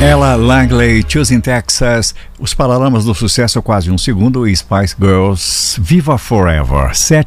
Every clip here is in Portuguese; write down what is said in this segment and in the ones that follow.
Ella Langley, Choosing Texas, os Paralamas do Sucesso, quase um segundo, e Spice Girls, Viva Forever,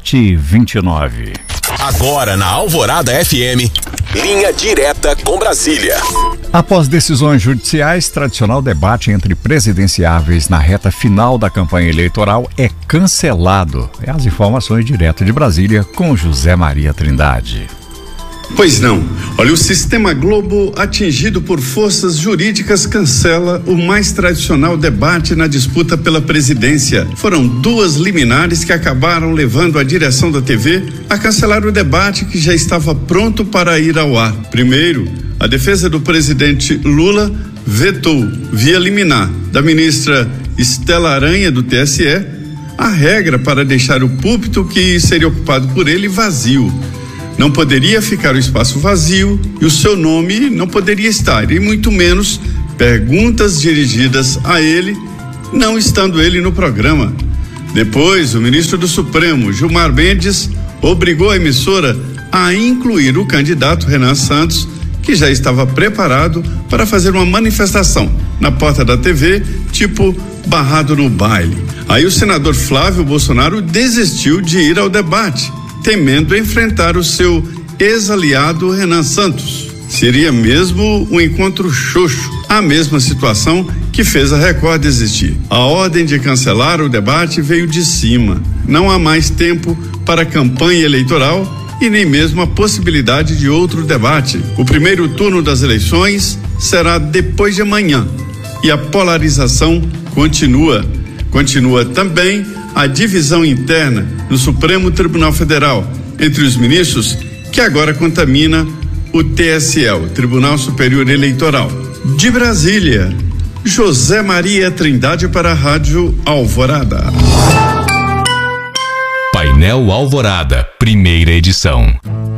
7h29. Agora na Alvorada FM, linha direta com Brasília. Após decisões judiciais, tradicional debate entre presidenciáveis na reta final da campanha eleitoral é cancelado. As informações direto de Brasília com José Maria Trindade. Pois não. Olha, o Sistema Globo, atingido por forças jurídicas, cancela o mais tradicional debate na disputa pela presidência. Foram 2 liminares que acabaram levando a direção da TV a cancelar o debate que já estava pronto para ir ao ar. Primeiro, a defesa do presidente Lula vetou, via liminar, da ministra Estela Aranha, do TSE, a regra para deixar o púlpito que seria ocupado por ele vazio. Não poderia ficar o espaço vazio e o seu nome não poderia estar, e muito menos perguntas dirigidas a ele, não estando ele no programa. Depois, o ministro do Supremo, Gilmar Mendes, obrigou a emissora a incluir o candidato Renan Santos, que já estava preparado para fazer uma manifestação na porta da TV, tipo barrado no baile. Aí o senador Flávio Bolsonaro desistiu de ir ao debate, temendo enfrentar o seu ex-aliado Renan Santos. Seria mesmo um encontro xoxo, a mesma situação que fez a Record desistir. A ordem de cancelar o debate veio de cima. Não há mais tempo para campanha eleitoral e nem mesmo a possibilidade de outro debate. O primeiro turno das eleições será depois de amanhã e a polarização continua. Continua também a divisão interna no Supremo Tribunal Federal entre os ministros, que agora contamina o TSE, o Tribunal Superior Eleitoral. De Brasília, José Maria Trindade para a Rádio Alvorada. Painel Alvorada, primeira edição.